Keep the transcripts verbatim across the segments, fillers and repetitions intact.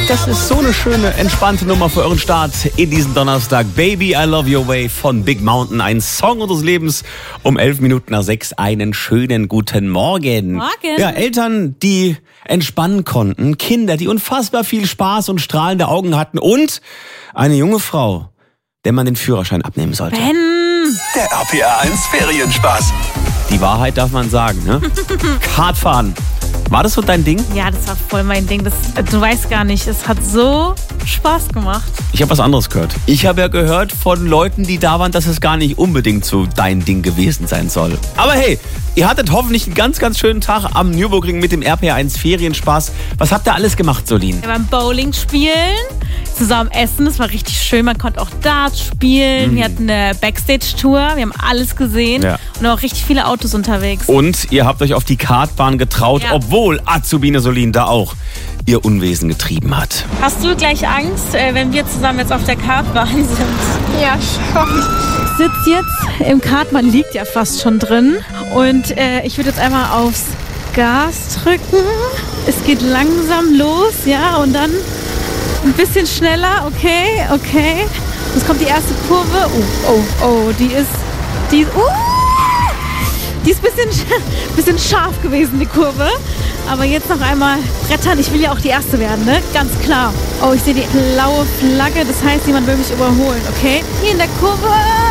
Das ist so eine schöne, entspannte Nummer für euren Start in diesen Donnerstag. Baby, I Love Your Way von Big Mountain. Ein Song unseres Lebens um elf Minuten nach sechs. Einen schönen guten Morgen. Morgen. Ja, Eltern, die entspannen konnten. Kinder, die unfassbar viel Spaß und strahlende Augen hatten. Und eine junge Frau, der man den Führerschein abnehmen sollte. Ben. Der R P R eins Ferienspaß. Die Wahrheit darf man sagen, ne? Kartfahren. War das so dein Ding? Ja, das war voll mein Ding. Das, du weißt gar nicht, es hat so Spaß gemacht. Ich habe was anderes gehört. Ich habe ja gehört von Leuten, die da waren, dass es gar nicht unbedingt so dein Ding gewesen sein soll. Aber hey, ihr hattet hoffentlich einen ganz, ganz schönen Tag am Nürburgring mit dem R P R eins Ferienspaß. Was habt ihr alles gemacht, Solin? Wir waren Bowling spielen, zusammen essen, das war richtig schön. Man konnte auch Dart spielen. Mhm. Wir hatten eine Backstage-Tour, wir haben alles gesehen. Ja. Und auch richtig viele Autos unterwegs. Und ihr habt euch auf die Kartbahn getraut, Ja. obwohl Azubine Solin da auch ihr Unwesen getrieben hat. Hast du gleich Angst, äh, wenn wir zusammen jetzt auf der Kartbahn sind? Ja, schon. Ich sitze jetzt im Kart, man liegt ja fast schon drin. Und äh, ich würde jetzt einmal aufs Gas drücken. Es geht langsam los, ja, und dann ein bisschen schneller. Okay, okay. Jetzt kommt die erste Kurve. Oh, oh, oh, die ist, die ist, uh, die ist ein bisschen, bisschen scharf gewesen, die Kurve. Aber jetzt noch einmal brettern. Ich will ja auch die Erste werden, ne? Ganz klar. Oh, ich sehe die blaue Flagge. Das heißt, jemand will mich überholen, okay? Hier in der Kurve.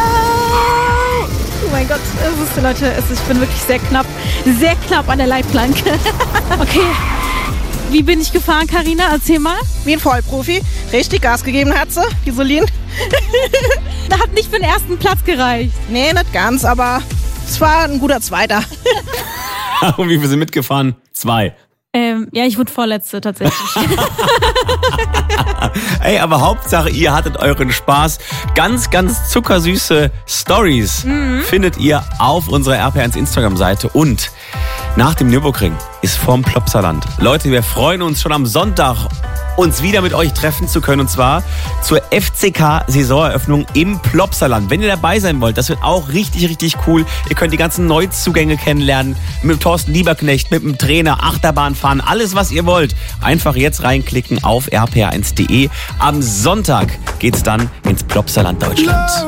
Oh mein Gott, es ist, Leute, es ist, ich bin wirklich sehr knapp, sehr knapp an der Leitplanke. Okay, wie bin ich gefahren, Carina? Erzähl mal. Wie ein Vollprofi. Richtig Gas gegeben hat sie, die Solin. Da hat nicht für den ersten Platz gereicht. Nee, nicht ganz, aber es war ein guter Zweiter. Und wie viel sind mitgefahren? Zwei. Ähm, ja, ich wurde Vorletzte tatsächlich. Ey, aber Hauptsache, ihr hattet euren Spaß. Ganz, ganz zuckersüße Stories Mhm. findet ihr auf unserer R P R eins Instagram-Seite. Und nach dem Nürburgring ist vorm Plopsaland. Leute, wir freuen uns schon am Sonntag, uns wieder mit euch treffen zu können. Und zwar zur F C K-Saisoneröffnung im Plopsaland. Wenn ihr dabei sein wollt, das wird auch richtig, richtig cool. Ihr könnt die ganzen Neuzugänge kennenlernen. Mit Thorsten Lieberknecht, mit dem Trainer, Achterbahn fahren, alles, was ihr wollt. Einfach jetzt reinklicken auf r p r eins punkt d e. Am Sonntag geht's dann ins Plopsaland Deutschland.